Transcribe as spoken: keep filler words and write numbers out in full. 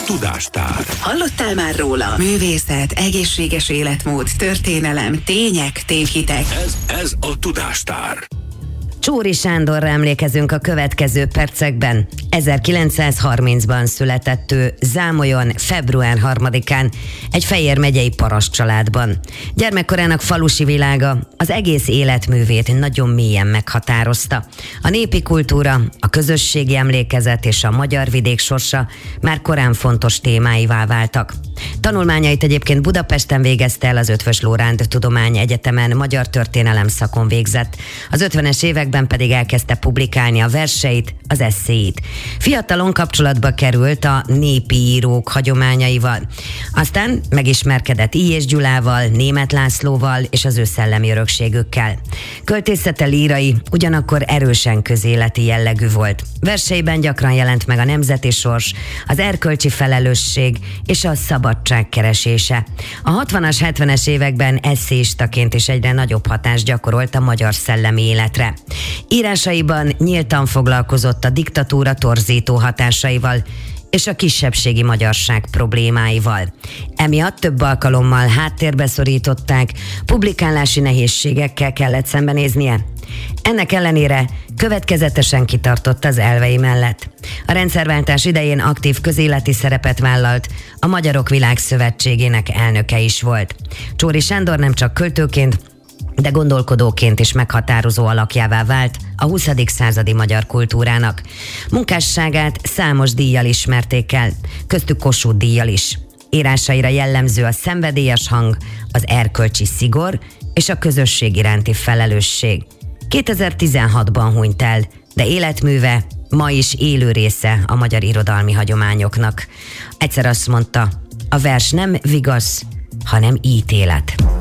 Tudástár. Hallottál már róla? Művészet, egészséges életmód, történelem, tények, tévhitek. Ez, ez a Tudástár. Csóri Sándorra emlékezünk a következő percekben. ezerkilencszázharmincban született ő Zámolyon február harmadikán egy Fejér megyei paraszt családban. Gyermekkorának falusi világa az egész életművét nagyon mélyen meghatározta. A népi kultúra, a közösségi emlékezet és a magyar vidék sorsa már korán fontos témáivá váltak. Tanulmányait egyébként Budapesten végezte el, az Eötvös Loránd Tudományegyetemen magyar történelem szakon végzett. Az ötvenes években pedig elkezdte publikálni a verseit, az esszéit. Fiatalon kapcsolatba került a népi írók hagyományaival. Aztán megismerkedett Illyés Gyulával, Németh Lászlóval és az ő szellemi örökségükkel. Költészete lírai, ugyanakkor erősen közéleti jellegű volt. Verseiben gyakran jelent meg a nemzeti sors, az erkölcsi felelősség és a szabadság keresése. A hatvanas, hetvenes években esszéistaként is egyre nagyobb hatást gyakorolt a magyar szellemi életre. Írásaiban nyíltan foglalkozott a diktatúra torzító hatásaival és a kisebbségi magyarság problémáival. Emiatt több alkalommal háttérbe szorították, publikálási nehézségekkel kellett szembenéznie. Ennek ellenére következetesen kitartott az elvei mellett. A rendszerváltás idején aktív közéleti szerepet vállalt, a Magyarok Világszövetségének elnöke is volt. Csóri Sándor nem csak költőként, de gondolkodóként is meghatározó alakjává vált a huszadik századi magyar kultúrának. Munkásságát számos díjjal ismerték el, köztük Kossuth-díjjal is. Írásaira jellemző a szenvedélyes hang, az erkölcsi szigor és a közösség iránti felelősség. kétezer-tizenhatban hunyt el, de életműve ma is élő része a magyar irodalmi hagyományoknak. Egyszer azt mondta, a vers nem vigasz, hanem ítélet.